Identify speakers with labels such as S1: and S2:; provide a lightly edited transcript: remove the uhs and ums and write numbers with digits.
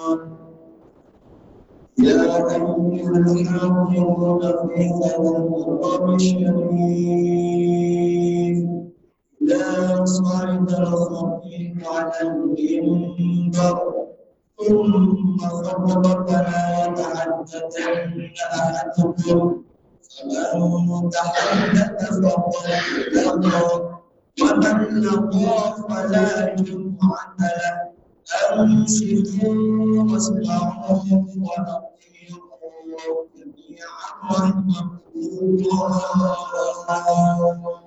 S1: يا أيها الحاضرون في هذا المقام الشريف إذا صعد الخطيب على المنبر ثم خطب فلا يتحدثن أحدكم فمن تحدث فقد لغى ومن لغى فلا جمعة له أنصتوا واسمعوا وأطيعوا جميعا رحمكم الله